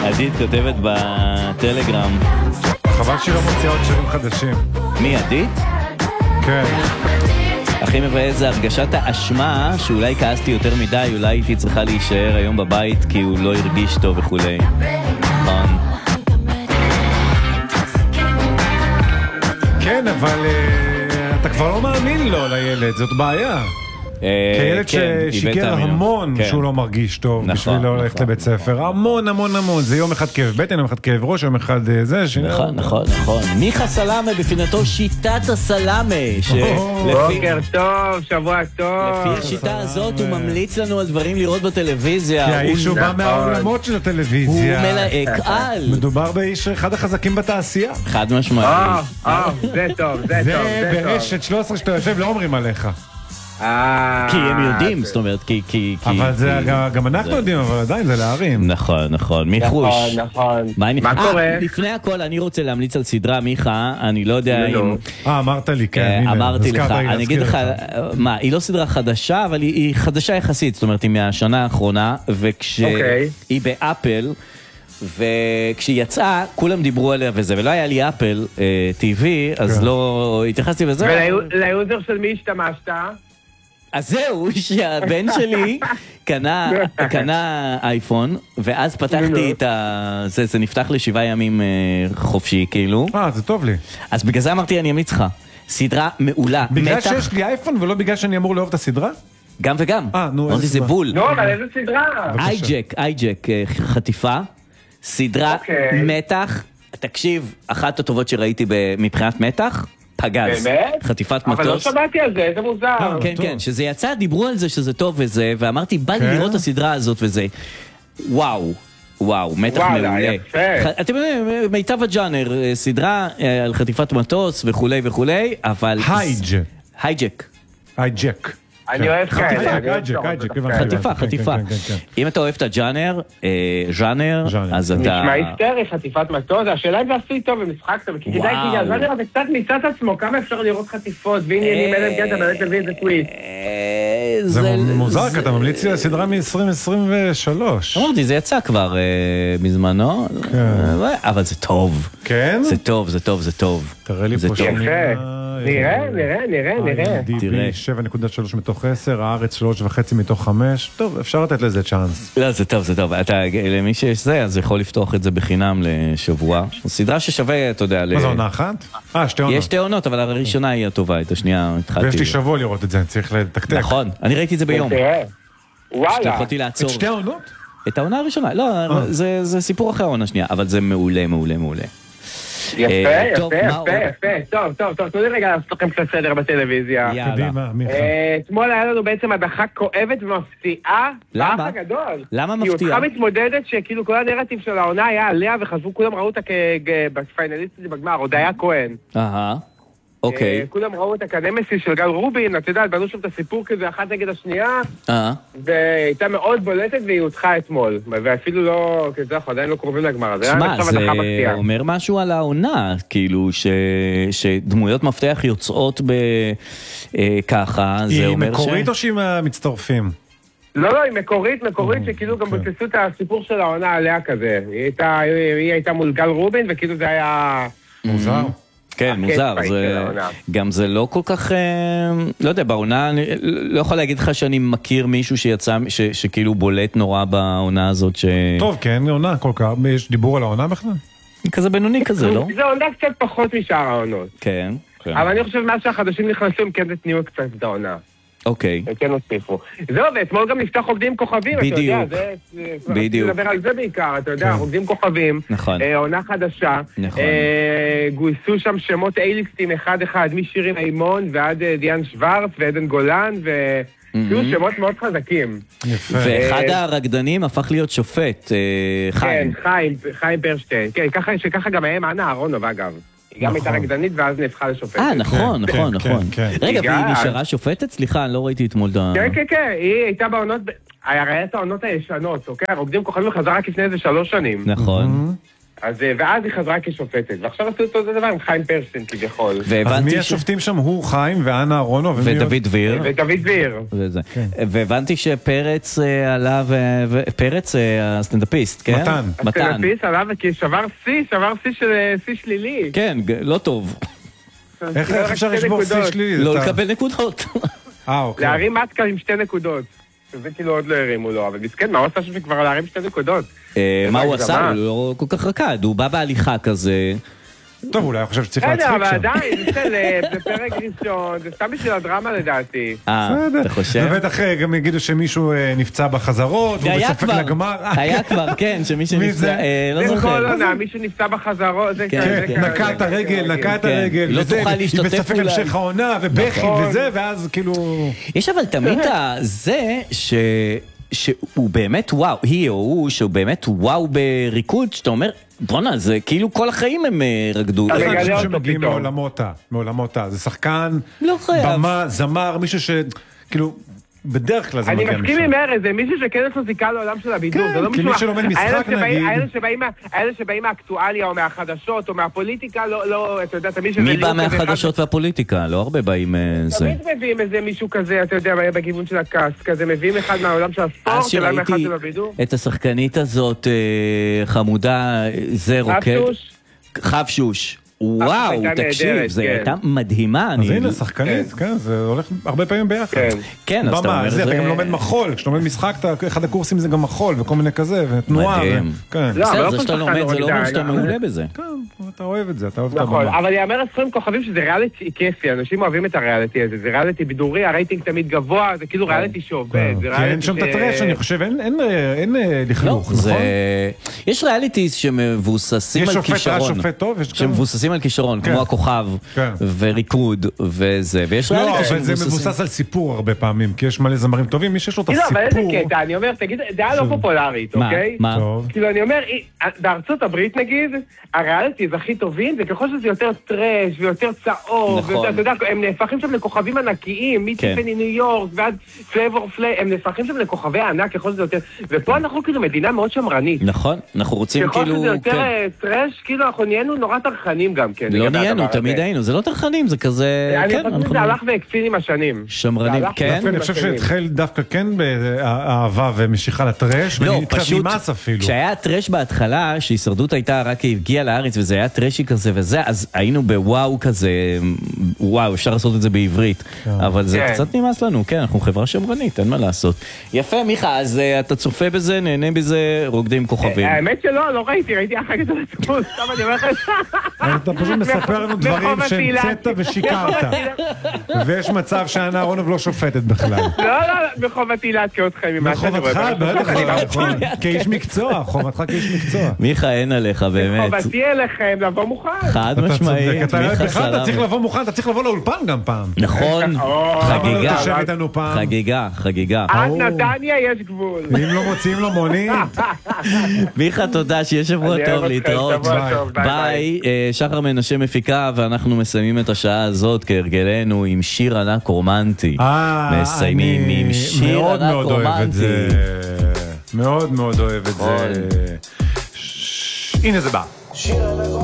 עדית כותבת בטלגרם. חבל שהיא לא מוציאה עוד שירים חדשים. מי, עדית? כן. הכי מבאס זה הרגשת האשמה שאולי כעסתי יותר מדי, אולי הייתי צריכה להישאר היום בבית כי הוא לא הרגיש טוב וכולי. נכון. כן, אבל אתה כבר לא מאמין לו לילד, זאת בעיה. כילד ששיגר המון שהוא לא מרגיש טוב בשביל לא ללכת לבית ספר. המון המון המון. זה יום אחד כאב בטן, יום אחד כאב ראש, יום אחד זה. נכון, נכון, נכון. מיכה סלאמה בפינתו שיטת הסלאמה. בוקר טוב, שבוע טוב. לפי השיטה הזאת הוא ממליץ לנו על דברים לראות בטלוויזיה. כי האיש הוא בא מהעולמות של הטלוויזיה. הוא מלהק על. מדובר באיש אחד החזקים בתעשייה. חד משמעי. זה טוב, זה טוב. זה ברשת 13 שאתה יושב לא אומרים עליך. כי הם יודעים, זאת אומרת, כי... אבל זה, גם אנחנו יודעים, אבל עדיין זה להרים. נכון, נכון. מיכוש. נכון. מה קורה? לפני הכל, אני רוצה להמליץ על סדרה, מיכה, אני לא יודע אם... אמרת לי, כן. אמרתי לך, אני אגיד לך, מה, היא לא סדרה חדשה, אבל היא חדשה יחסית, זאת אומרת, היא מהשנה האחרונה, וכשהיא באפל, וכשהיא יצאה, כולם דיברו עליה וזה, ולא היה לי אפל TV, אז לא התייחסתי לזה. וליוזר של מי השתמשת? אז זהו, שהבן שלי קנה אייפון, ואז פתחתי את זה נפתח ל7 ימים חופשי, כאילו. זה טוב לי. אז בגלל זה אמרתי, אני אמליץ לך. סדרה מעולה. בגלל שיש לי אייפון ולא בגלל שאני אמור לאהוב את הסדרה? גם וגם. אמרתי, זה בול. לא, אבל איזה סדרה? אייג'ק, חטיפה. סדרה מתח. תקשיב, אחת הטובות שראיתי מבחינת מתח. פגז. באמת? חטיפת מטוס. אבל לא שמעתי על זה, איזה מוזר. כן, כן, שזה יצא, דיברו על זה שזה טוב וזה, ואמרתי, בא לי לראות את הסדרה הזאת וזה. וואו, מתח מעולה. אתם יודעים, מיטב הג'אנר, סדרה על חטיפת מטוס וכולי וכולי, אבל... הייג'ק. אני אוהב כאלה. חטיפה. אם אתה אוהב את הג'אנר, אז אתה... נשמע היסטרי, חטיפת מטוס, השאלה אם זה עשוי טוב ומשחק טוב, כי כדאי, כי הג'אנר הזה קצת מצד עצמו, כמה אפשר לראות חטיפות, ועניינים אלה גדע, באמת תביא איזה טוויסט. זה מוזר, כי אתה ממליץ לי לסדרה מ-2023. אמרתי, זה יצא כבר בזמנו, אבל זה טוב. כן? זה טוב. תראה לי פה שנייה. נראה. תראה. 7.3 מתוך 10, הארץ 3.5 מתוך 5. טוב, אפשר לתת לזה צ'אנס. לא, זה טוב. למי שיש זה, אז יכול לפתוח את זה בחינם לשבוע. סדרה ששווה, אתה יודע... מה זה עונה אחת? שתי עונות. יש שתי עונות, אבל הראשונה היא הטובה, את השנייה התחלתי. ויש לי שבוע לראות את זה, אני צריך לתקתק. נכון, אני ראיתי את זה ביום. וואלה. את שתי העונות? את העונה הראשונה. לא, זה סיפור אחרי העונה השנייה, אבל זה מעולה. יפה. טוב, תנו לי רגע לעשות לכם קצת סדר בטלוויזיה. קדימה, מיכה. אתמול היה לנו בעצם הדחה כואבת ומפתיעה. למה? באח הגדול. למה מפתיעה? כי אותך מתמודדת שכאילו כל הנרטיב של העונה היה עליה, וחשבו כולם ראו אותה בפיינליסטית בגמר, הודיה כהן. אוקיי. כולם ראו את הקדמסי של גל רובין, אתה יודע, בנו שם את הסיפור כזה אחת נגד השנייה, והייתה מאוד בולטת והיא הודחה אתמול, ואפילו לא, כזה אנחנו עדיין לא קרובים לגמר, שמע, זה אומר משהו על העונה, כאילו שדמויות מפתח יוצאות ככה, זה אומר היא מקורית או שהיא מצטרפים? לא, היא מקורית שכאילו גם בקסו את הסיפור של העונה עליה כזה, היא הייתה מול גל רובין וכאילו זה היה... מוזר. כן, מוזר, גם זה לא כל כך, לא יודע, בעונה, לא יכול להגיד לך שאני מכיר מישהו שיצא, שכאילו בולט נורא בעונה הזאת טוב, כן, עונה כל כך, יש דיבור על העונה בכלל? כזה בינוני כזה, לא? זה עונה קצת פחות משאר העונות. כן. אבל אני חושב מה שהחדשים נכנסו, כן תתניעו קצת את העונה. אוקיי. כן הוסיפו. זהו, ואתמול גם נפתח רוקדים כוכבים, אתה יודע, בדיוק. נדבר על זה בעיקר, אתה יודע, רוקדים כוכבים, עונה חדשה, גויסו שם שמות אייליסטים אחד-אחד, משירים אימון ועד דיאן שוורץ ועדן גולן, והיו שמות מאוד חזקים. ואחד הרקדנים הפך להיות שופט, חיים. כן, חיים פרשטיין, כן, שככה גם היה אנה אהרונוב, אגב. היא גם הייתה רקדנית ואז נהפכה לשופטת. נכון. רגע, והיא נשארה שופטת? סליחה, אני לא ראיתי אתמול כן, היא הייתה בעונות, היה את העונות הישנות, אוקיי? רוקדים כוכבים חזר רק לפני איזה 3 שנים. נכון. ואז היא חזרה כשופטת, ועכשיו עשו אותו דבר עם חיים פרסן כביכול. אז מי השופטים שם? הוא חיים ואנה אהרונוב ודוד דביר. והבנתי שפרץ עלה, פרץ הסטנדאפיסט, כן? מתן. הסטנדאפיסט עלה שבר שיא שלילי. כן, לא טוב. איך אפשר לשבור שיא שלילי? לא לקבל נקודות. אוקיי. להרים מתקה עם 2 נקודות. זה כאילו עוד לא הרימו לו, אבל מסכן, מה הוא עשה שם כבר להרים 2 נקודות? מה הוא עשה? הוא לא כל כך רקד, הוא בא בהליכה כזה. טוב, אולי אני חושב שצריך להצחיק שם. אבל עדיין, זה פרק ראשון, זה סתם בשביל הדרמה לדעתי. אתה חושב? ובטח גם יגידו שמישהו נפצע בחזרות, הוא בספק לגמר. היה כבר, כן, שמישהו נפצע, לא זוכר. מישהו נפצע בחזרות, נקע את הרגל, לא תוכל להשתתף היא בספק המשך העונה, ובכי וזה, ואז כאילו... יש אבל תמיד זה שהוא באמת וואו, היא או הוא, שהוא באמת וואו בריקוד, שאתה אומר, בונה, זה כאילו כל החיים הם רקדו. זה אנשים שמגיעים מעולמות, זה שחקן, במה, זמר, מישהו שכאילו... בדרך כלל זה מגיע משהו. אני מסכים עם ארז, זה מישהו שכן יש לו זיקה לעולם של הבידור. כן, כי מי שלומד משחק נגיד. האלה שבאים מהאקטואליה או מהחדשות או מהפוליטיקה, לא, אתה יודע, תמיד מי בא מהחדשות והפוליטיקה? לא הרבה באים זה. תמיד מביאים איזה מישהו כזה, אתה יודע, בכיוון של הכעס, כזה מביאים אחד מהעולם של הספורט, שלהם אחד של הבידור. את השחקנית הזאת, חמודה, זה רוקד. חבשוש. וואו, תקשיב, זה הייתה מדהימה. אז הנה, שחקנית, כן, זה הולך הרבה פעמים ביחד. כן, אז אתה אומר זה... אתה גם לומד מחול, כשאתה לומד משחק, אחד הקורסים זה גם מחול, וכל מיני כזה, ותנועה. מדהים. זה שאתה לומד, זה לא אומר שאתה מעולה בזה. כן, אתה אוהב את זה, אתה אוהב את הבמה. אבל יאמר הסכומים כוכבים שזה ריאליטי כיפי, אנשים אוהבים את הריאליטי הזה, זה ריאליטי בידורי, הרייטינג תמיד גבוה, זה כאילו ריאליטי שעובד. כי אין שם את הטרש, אני חושב, אין לכלוך, נכון? יש ריאליטיז שמבוססים על כישרון. שמבוססים על כישרון, כמו הכוכב, וריקוד, וזה, ויש ריאליטי שמבוססים. אבל זה מבוסס על סיפור הרבה פעמים, כי יש מלא זמרים טובים, מי שיש לו את הסיפור. אבל איזה קטע, אני אומר, תגיד, דעה לא פופולרית, אוקיי? מה? כאילו, אני אומר, בארצות הברית נגיד, הריאליטיז הכי טובים, זה ככל שזה יותר טרש, ויותר צהוב, ואתה יודע, הם נהפכים שם לכוכבים ענקיים, מטיפני ניו יורק, ועד פלייבור פליי, הם נהפכים שם לכוכבי ענק, ככל שזה יותר, ופה אנחנו כאילו מדינה מאוד שמרנית. נכון, אנחנו רוצים כאילו... ככל שזה יותר טרש, כאילו אנחנו נהיינו נורא תרחנים גם, כן. לא נהיינו, תמיד היינו, זה לא תרחנים, זה כזה... אני חושב שזה הלך והקצין עם השנים. שמרנים, כן. אני חושב שהתחיל דווקא כן באהבה ומשיכה לטרש, לא, פשוט, כשהיה הטרש בהתחלה, שהישרדות הייתה רק הגיעה לארץ, וזה היה טרשי כזה וזה, אז היינו בוואו כזה, וואו, אפשר לעשות את זה בעברית, אבל זה קצת נמאס לנו, כן, אנחנו חברה שמרנית, אין מה לעשות. יפה, מיכה, אז אתה צופה בזה, נהנה בזה, רוקדים כוכבים. האמת שלא, לא ראיתי אחר כך את הסיפור, סתם אני אומר לך... אתה פשוט מספר לנו דברים שהמצאת ושיקרת. ויש מצב שאנה אהרונוב לא שופטת בכלל. לא, בחובתי לעדכן אתכם ממה שאני רואה. בחובתך, כאיש מקצוע, חובתך כאיש מקצוע. מיכה, אין עליך, באמת. חובתי אליכם, לבוא מוכן. חד משמעי. בכלל אתה צריך לבוא מוכן, אתה צריך לבוא לאולפן גם פעם. נכון, חגיגה. תשב איתנו פעם. חגיגה. עד נתניה יש גבול. אם לא מוציאים לו מונית. מיכה, תודה, שיהיה שבוע טוב, להתראות. ביי. שחר מנשה מפיקה, ואנחנו מסיימים את השעה הזאת כהרגלנו עם שיר ענק רומנטי. מסיימים עם שיר ענק רומנטי. מאוד מאוד אוהב את זה. הנה זה בא. שיר ענק רומנטי.